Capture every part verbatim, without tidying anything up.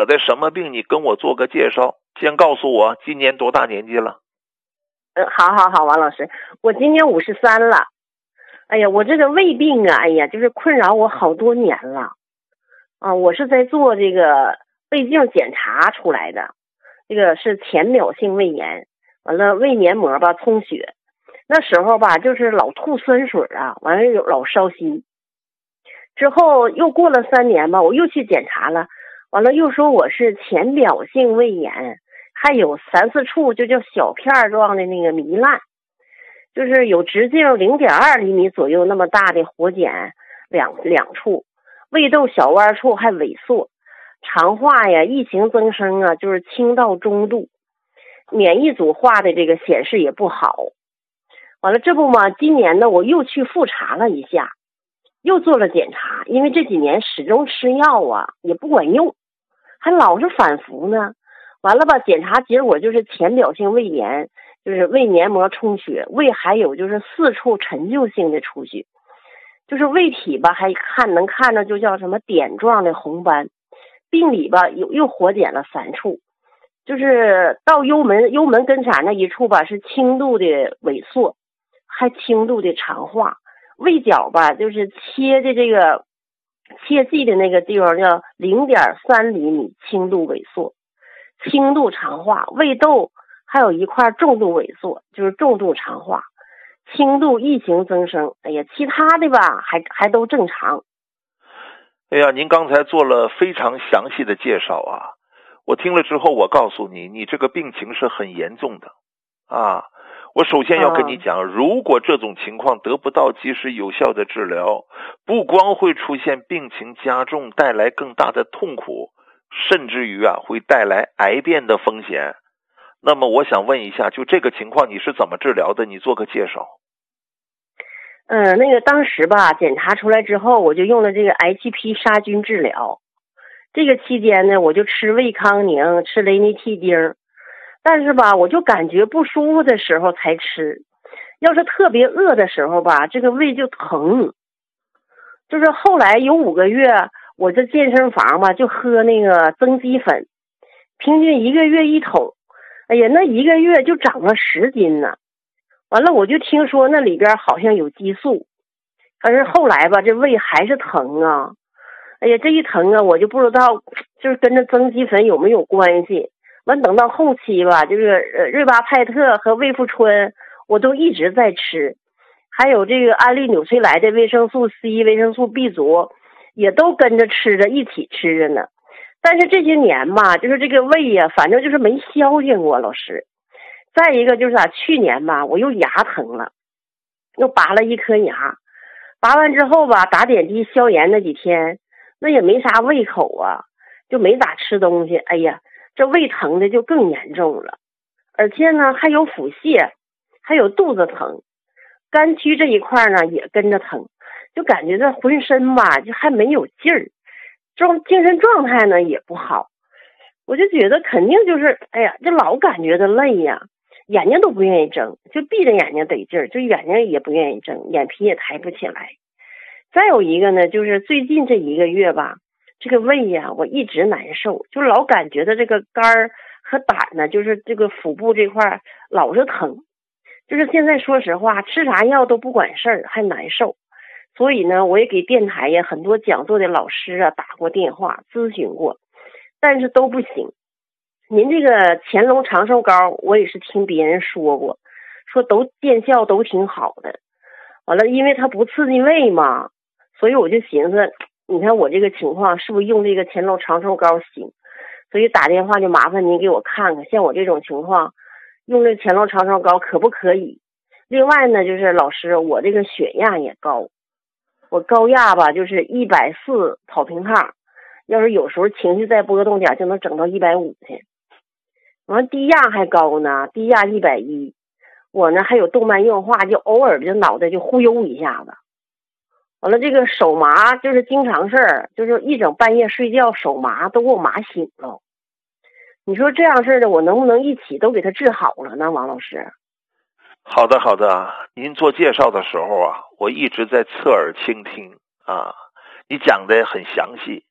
得的什么病？你跟我做个介绍。先告诉我今年多大年纪了？ 嗯，好好好，王老师，我今年五十三了。哎呀，我这个胃病啊，哎呀，就是困扰我好多年了。啊，我是在做这个胃镜检查出来的，这个是浅表性胃炎，完了胃黏膜吧充血，那时候吧就是老吐酸水啊，完了有老烧心。之后又过了三年吧，我又去检查了，完了又说我是浅表性胃炎，还有三四处就叫小片状的那个糜烂，就是有直径零点二厘米左右那么大的活检两两处，胃窦小弯处还萎缩，肠化呀异形增生啊，就是轻到中度，免疫组化的这个显示也不好。完了这不嘛，今年呢我又去复查了一下，又做了检查，因为这几年始终吃药啊也不管用，还老是反复呢。完了吧，检查结果就是浅表性胃炎，就是胃黏膜充血，胃还有就是四处陈旧性的出血，就是胃体吧还看能看着就叫什么点状的红斑，病理吧又又活检了三处，就是到幽门幽门根肠那一处吧是轻度的萎缩，还轻度的肠化，胃角吧就是切的这个切迹的那个地方叫零点三厘米轻度萎缩，轻度肠化，胃窦还有一块重度萎缩，就是重度肠化，轻度异形增生。哎呀，其他的吧还还都正常。 哎呀，您刚才做了非常详细的介绍啊，我听了之后，我告诉你，你这个病情是很严重的啊。我首先要跟你讲，如果这种情况得不到及时有效的治疗，不光会出现病情加重，带来更大的痛苦，甚至于啊会带来癌变的风险。那么我想问一下，就这个情况你是怎么治疗的？你做个介绍。 嗯，那个当时吧检查出来之后，我就用了这个 H P 杀菌治疗。这个期间呢，我就吃胃康宁，吃雷尼替丁，但是吧我就感觉不舒服的时候才吃，要是特别饿的时候吧这个胃就疼。就是后来有五个月我在健身房吧就喝那个增肌粉，平均一个月一桶，哎呀那一个月就长了十斤呢。完了我就听说那里边好像有激素，但是后来吧这胃还是疼啊。哎呀这一疼啊我就不知道就是跟着增肌粉有没有关系。完等到后期吧，就是呃瑞巴派特和胃富春我都一直在吃，还有这个安利纽崔莱的维生素 C 维生素 B 族也都跟着吃着一起吃着呢。但是这些年吧就是这个胃呀反正就是没消停过老师。再一个就是啊去年吧我又牙疼了，又拔了一颗牙，拔完之后吧打点滴消炎那几天那也没啥胃口啊，就没咋吃东西。哎呀这胃疼的就更严重了，而且呢还有腹泻，还有肚子疼，肝区这一块呢也跟着疼，就感觉这浑身吧就还没有劲儿，这种精神状态呢也不好。我就觉得肯定就是哎呀这老感觉到累呀，眼睛都不愿意睁，就闭着眼睛得劲儿，就眼睛也不愿意睁，眼皮也抬不起来。再有一个呢就是最近这一个月吧这个胃呀我一直难受，就老感觉到这个肝儿和胆呢就是这个腹部这块老是疼，就是现在说实话吃啥药都不管事儿，还难受。所以呢我也给电台呀很多讲座的老师啊打过电话咨询过，但是都不行。您这个乾隆长寿膏我也是听别人说过，说都见效都挺好的。完了因为它不刺激胃嘛，所以我就寻思你看我这个情况是不是用这个乾隆长寿膏行，所以打电话就麻烦您给我看看，像我这种情况用这乾隆长寿膏可不可以。另外呢就是老师我这个血压也高，我高压吧就是一百四跑平趟，要是有时候情绪再波动点就能整到一百五去。完低压还高呢，低压一百一，我呢还有动脉硬化，就偶尔就脑袋就忽悠一下子。完了这个手麻就是经常事儿，就是一整半夜睡觉手麻都给我麻醒了。你说这样事儿的我能不能一起都给他治好了呢王老师？ 好的好的，您做介绍的时候啊我一直在侧耳倾听啊，你讲的很详细，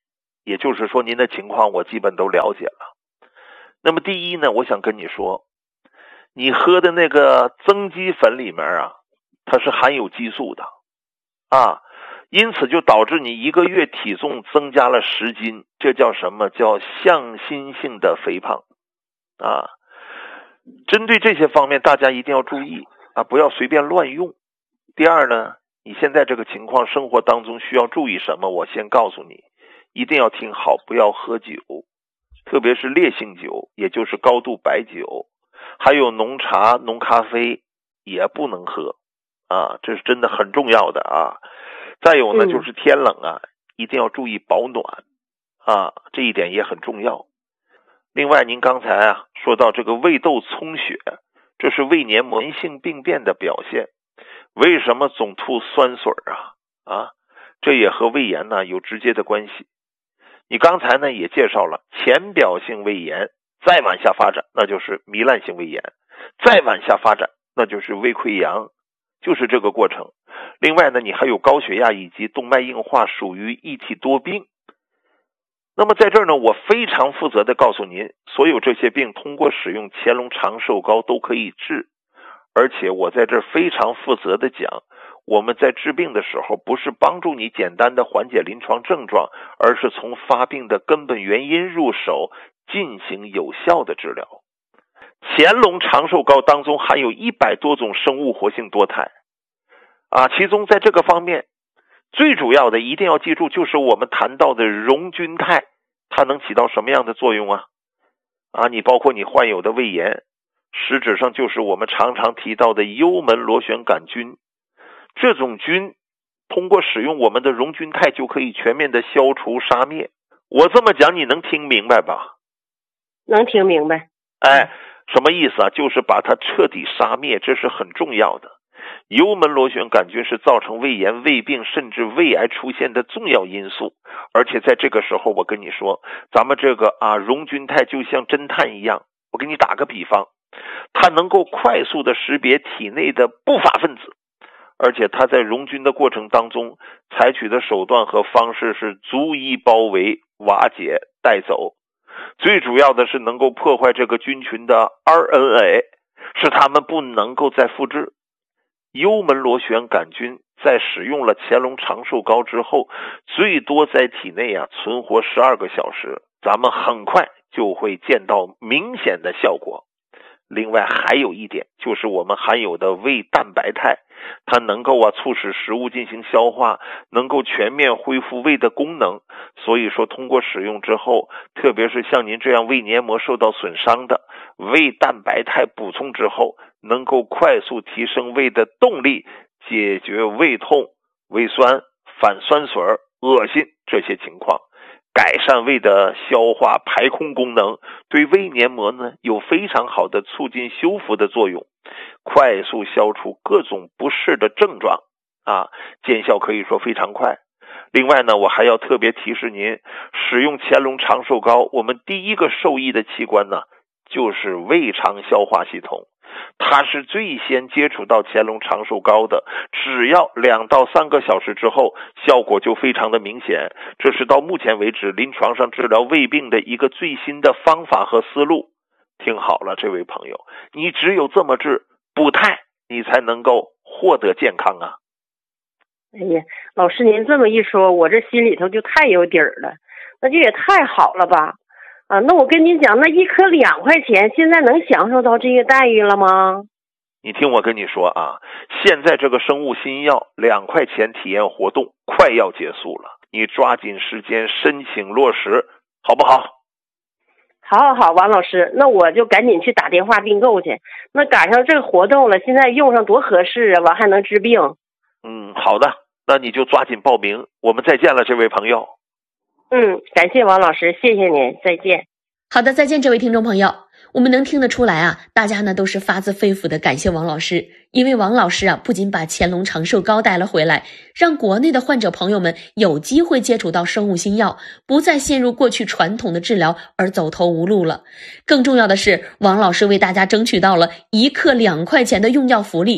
也就是说您的情况我基本都了解了。那么第一呢，我想跟你说，你喝的那个增肌粉里面啊，它是含有激素的啊，因此就导致你一个月体重增加了十斤，这叫什么？叫向心性的肥胖啊。针对这些方面大家一定要注意啊，不要随便乱用。第二呢，你现在这个情况生活当中需要注意什么？我先告诉你，一定要听好，不要喝酒，特别是烈性酒，也就是高度白酒，还有浓茶、浓咖啡也不能喝啊，这是真的很重要的啊。再有呢，就是天冷啊，一定要注意保暖啊，这一点也很重要。另外您刚才啊说到这个胃窦充血，这是胃黏膜性病变的表现。为什么总吐酸水啊？啊，这也和胃炎呢有直接的关系。你刚才呢也介绍了浅表性胃炎，再往下发展那就是糜烂性胃炎，再往下发展那就是胃溃疡，就是这个过程。另外呢，你还有高血压以及动脉硬化，属于一体多病。那么在这儿呢，我非常负责的告诉您，所有这些病通过使用乾隆长寿膏都可以治。而且我在这儿非常负责的讲，我们在治病的时候不是帮助你简单的缓解临床症状，而是从发病的根本原因入手，进行有效的治疗。乾隆长寿膏当中含有一百多种生物活性多肽啊，其中在这个方面最主要的一定要记住，就是我们谈到的溶菌肽，它能起到什么样的作用啊？啊，你包括你患有的胃炎，实质上就是我们常常提到的幽门螺旋杆菌。这种菌通过使用我们的溶菌肽就可以全面的消除杀灭。我这么讲你能听明白吧？ 能听明白。 哎，什么意思啊？就是把它彻底杀灭，这是很重要的。幽门螺旋杆菌是造成胃炎、胃病甚至胃癌出现的重要因素，而且在这个时候我跟你说，咱们这个啊溶菌肽就像侦探一样，我给你打个比方，它能够快速的识别体内的不法分子，而且它在溶菌的过程当中采取的手段和方式是逐一包围、瓦解、带走，最主要的是能够破坏这个菌群的 R N A， 使它们不能够再复制。幽门螺旋杆菌在使用了乾隆长寿膏之后，最多在体内啊存活十二个小时，咱们很快就会见到明显的效果。另外还有一点，就是我们含有的胃蛋白肽，它能够啊促使食物进行消化，能够全面恢复胃的功能。所以说通过使用之后，特别是像您这样胃黏膜受到损伤的，胃蛋白肽补充之后，能够快速提升胃的动力，解决胃痛、胃酸、反酸水、恶心这些情况，改善胃的消化排空功能，对胃黏膜呢有非常好的促进修复的作用，快速消除各种不适的症状啊，见效可以说非常快。另外呢，我还要特别提示您，使用乾隆长寿膏，我们第一个受益的器官呢就是胃肠消化系统，它是最先接触到乾隆长寿膏的，只要两到三个小时之后，效果就非常的明显。这是到目前为止临床上治疗胃病的一个最新的方法和思路。听好了，这位朋友，你只有这么治，补肽，你才能够获得健康啊。 哎呀，老师您这么一说，我这心里头就太有底儿了，那这也太好了吧。啊，那我跟您讲，那一颗两块钱，现在能享受到这个待遇了吗？ 你听我跟你说啊，现在这个生物新药两块钱体验活动快要结束了，你抓紧时间申请落实，好不好？ 好好好，王老师，那我就赶紧去打电话订购去。那赶上这个活动了，现在用上多合适啊，我还能治病。 嗯，好的，那你就抓紧报名，我们再见了，这位朋友。 嗯，感谢王老师，谢谢您，再见。 好的，再见，这位听众朋友。我们能听得出来啊，大家呢都是发自肺腑的感谢王老师，因为王老师啊不仅把乾隆长寿膏带了回来，让国内的患者朋友们有机会接触到生物新药，不再陷入过去传统的治疗而走投无路了。更重要的是，王老师为大家争取到了一克两块钱的用药福利，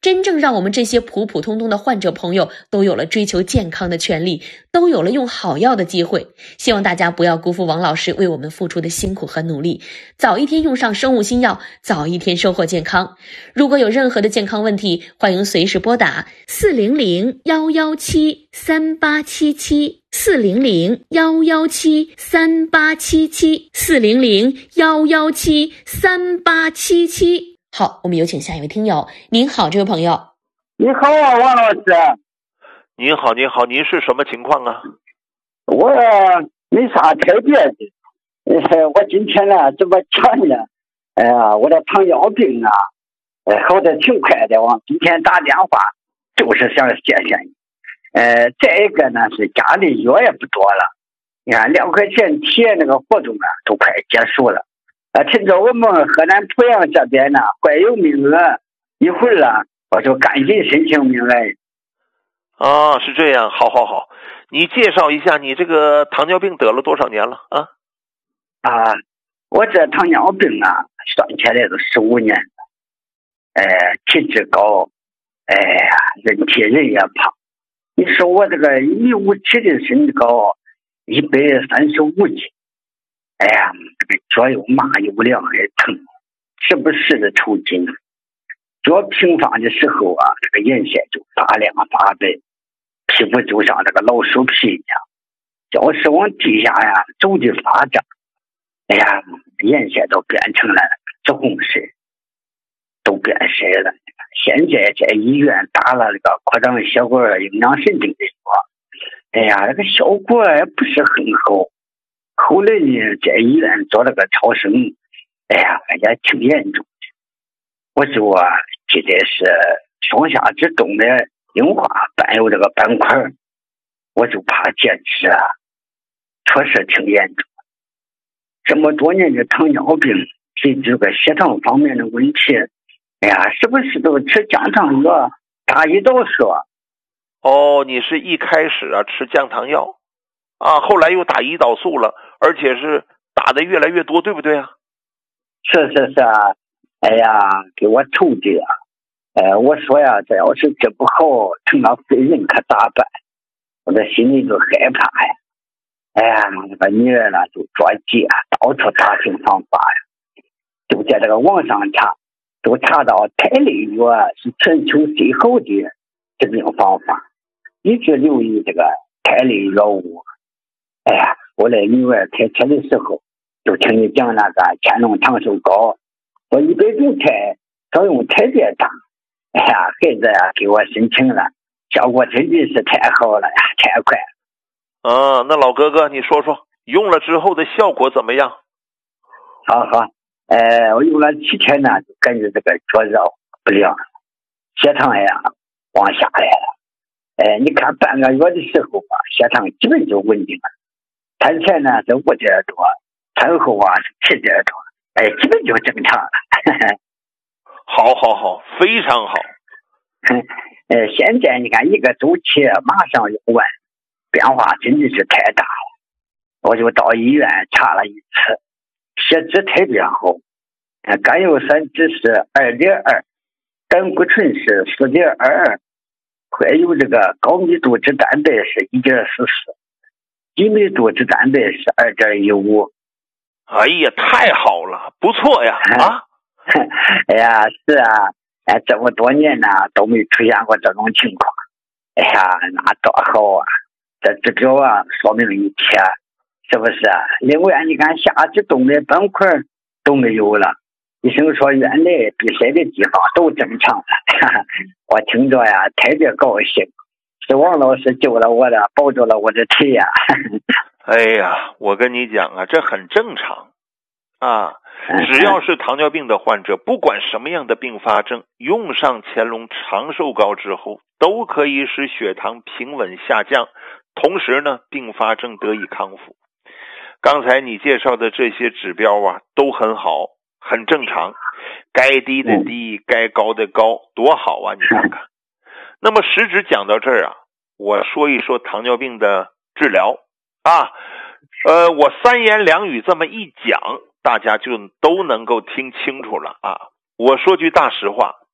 真正让我们这些普普通通的患者朋友都有了追求健康的权利，都有了用好药的机会。希望大家不要辜负王老师为我们付出的辛苦和努力，早一天用上生物新药，早一天收获健康。如果有任何的健康问题，欢迎随时拨打四零零幺幺七三八七七四零零幺幺七三八七七四零零幺幺七三八七七。好，我们有请下一位听友。您好，这位朋友。 你好啊，王老师。 您好，您好，您是什么情况啊？ 我没啥特别的，呃，我今天呢这么馋呢，哎呀，我的糖尿病啊，呃，好的挺快的。我今天打电话就是想谢谢你。呃，再一个呢是家里药也不多了，你看两块钱体验那个活动啊都快结束了。呃，听着我们河南濮阳这边呢快有名额，一会儿了我就赶紧申请名额。 啊，是这样，好好好，你介绍一下你这个糖尿病得了多少年了啊？ 啊，我这糖尿病啊，算起来都十五年了。呃，体质高，哎呀，人体人也胖。你说我这个一米五七的身高，一百三十五斤，哎呀，这个脚又麻又凉还疼，时不时的抽筋。脚平放的时候啊，这个眼线就发亮发白，皮肤就像这个老鼠皮一样，脚是往地下呀走的发胀，哎呀，眼线都变成了紫红色，都变色了。现在在医院打了那个扩张血管营养神经的药，哎呀，这个效果也不是很好。后来呢，在医院做了个超声，哎呀，也挺严重的。我就啊，记得是胸下之中的硬化伴有这个斑块，我就怕坚持啊，确实挺严重。这么多年的糖尿病，对这个血糖方面的问题，哎呀，是不是都吃降糖药打胰岛素？ 哦，你是一开始啊吃降糖药啊，后来又打胰岛素了，而且是打的越来越多，对不对啊？ 是是是啊，哎呀，给我愁的啊！哎，我说呀，这要是治不好，成了废人可咋办？我这心里就害怕呀。哎呀，那个女儿呢就着急啊，到处打听方法呀，就在这个网上查，都查到肽类药是全球最好的治病方法，一直留意这个肽类药物。哎呀，我来女儿开车的时候，就听你讲那个乾隆长寿膏，我一百种肽作用特别大。哎呀，孩子呀给我申请了，效果真的是太好了呀，太快了。 啊，那老哥哥你说说用了之后的效果怎么样？ 好好，呃，我用了七天呢，就感觉这个脚热不凉，血糖呀往下来了。哎，你看半个月的时候啊，血糖基本就稳定了。餐前呢是五点多，餐后啊是七点多，哎，基本就正常了。 好好好，非常好。 呃，现在你看一个周期马上用完，变化真的是太大了。我就到医院查了一次，血脂特别好，呃，甘油三酯是二点二，胆固醇是四点二二，还有这个高密度脂蛋白是一点四四，低密度脂蛋白是二点一五。 哎呀，太好了，不错呀！啊， 哎呀，是啊，哎，这么多年呢都没出现过这种情况。哎呀，那多好啊！这指标啊，说明一切，是不是啊？另外，你看下肢动的斑块都没有了，医生说原来比谁的地方都正常了。我听着呀，特别高兴，是王老师救了我的，保住了我的腿呀。 哎呀，我跟你讲啊，这很正常啊。只要是糖尿病的患者，不管什么样的并发症，用上乾隆长寿膏之后，都可以使血糖平稳下降，同时呢，并发症得以康复。刚才你介绍的这些指标啊，都很好，很正常，该低的低，该高的高，多好啊！你看看。那么实质讲到这儿啊，我说一说糖尿病的治疗啊，呃，我三言两语这么一讲，大家就都能够听清楚了啊。我说句大实话，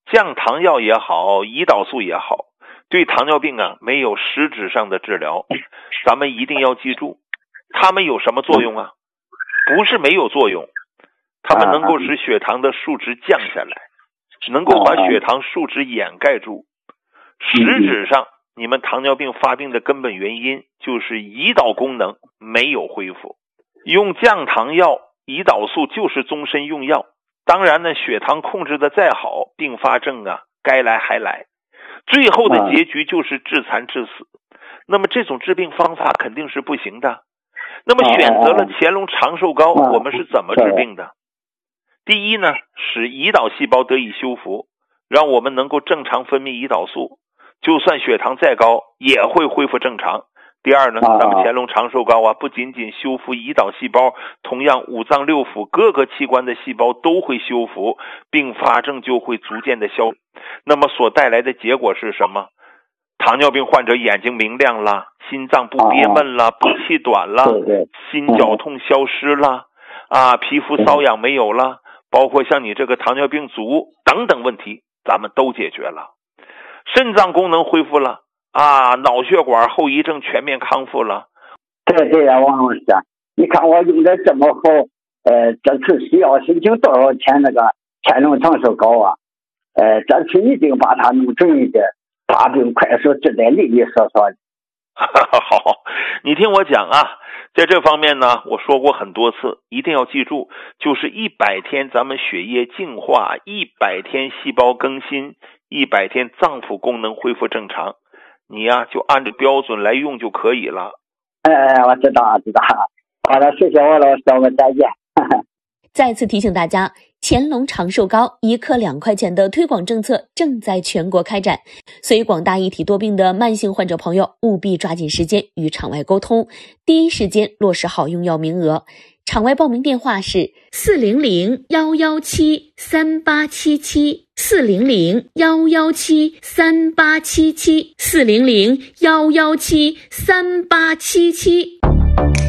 降糖药也好，胰岛素也好，对糖尿病啊没有实质上的治疗。咱们一定要记住，它们有什么作用啊？不是没有作用，它们能够使血糖的数值降下来，能够把血糖数值掩盖住。实质上，你们糖尿病发病的根本原因就是胰岛功能没有恢复。用降糖药、胰岛素就是终身用药。当然呢，血糖控制的再好，并发症啊该来还来，最后的结局就是致残致死。那么这种治病方法肯定是不行的。那么选择了乾隆长寿膏，我们是怎么治病的？第一呢，使胰岛细胞得以修复，让我们能够正常分泌胰岛素，就算血糖再高也会恢复正常。第二呢，咱们乾隆长寿膏啊，不仅仅修复胰岛细胞，同样五脏六腑各个器官的细胞都会修复，并发症就会逐渐的消。那么所带来的结果是什么？糖尿病患者眼睛明亮啦，心脏不憋闷啦，不气短啦，心绞痛消失啦，啊，皮肤瘙痒没有啦，包括像你这个糖尿病足等等问题，咱们都解决了。肾脏功能恢复了。啊，脑血管后遗症全面康复了。 对对呀，王老师，你看我用的这么好，呃，这次需要申请多少钱那个乾隆长寿膏啊？呃，这次一定把它弄准一点，大病快速治得利利索索的。 好，你听我讲啊，在这方面呢，我说过很多次，一定要记住，就是一百天咱们血液净化，一百天细胞更新，一百天脏腑功能恢复正常。你呀、啊，就按照标准来用就可以了。 哎，我知道，知道。好了，谢谢王老师，我们再见。 再次提醒大家，乾隆长寿膏一克两块钱的推广政策正在全国开展，所以广大一体多病的慢性患者朋友务必抓紧时间与场外沟通，第一时间落实好用药名额。场外报名电话是四零零幺幺七三八七七，四零零幺幺七三八七七，四零零幺幺七三八七七。